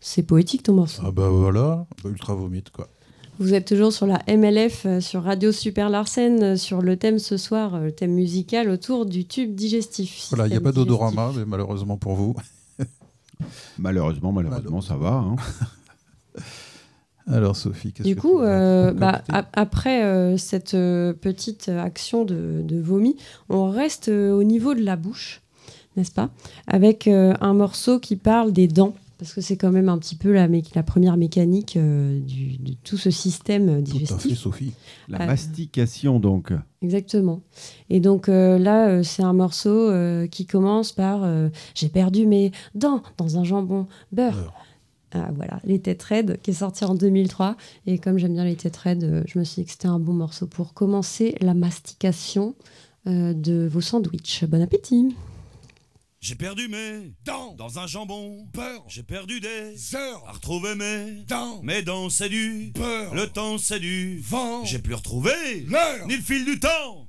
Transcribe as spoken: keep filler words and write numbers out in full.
C'est poétique ton morceau. Ah bah voilà, bah, ultra vomite quoi. Vous êtes toujours sur la M L F, euh, sur Radio Super Larsen, euh, sur le thème ce soir, euh, le thème musical autour du tube digestif. Voilà, il n'y a système pas digestif. d'odorama, mais malheureusement pour vous. Malheureusement, malheureusement, ça va. Hein. Alors Sophie, qu'est-ce Du que coup, tu euh, as bah, ap- après euh, cette euh, petite action de, de vomi, on reste euh, au niveau de la bouche, n'est-ce pas, avec euh, un morceau qui parle des dents, parce que c'est quand même un petit peu la, mé- la première mécanique euh, du, de tout ce système euh, Tout à fait, digestif. Sophie. La Euh, mastication, donc. Exactement. Et donc euh, là, euh, c'est un morceau euh, qui commence par euh, j'ai perdu mes dents dans un jambon beurre. Alors, Ah, voilà, les têtes raides, qui est sorti en deux mille trois. Et comme j'aime bien les têtes raides, euh, je me suis dit que c'était un bon morceau pour commencer la mastication euh, de vos sandwichs. Bon appétit. J'ai perdu mes dents dans un jambon beurre. J'ai perdu des heures à retrouver mes dents. Mes dents c'est du beurre. Le temps c'est du vent. J'ai plus retrouvé l'heure ni le fil du temps.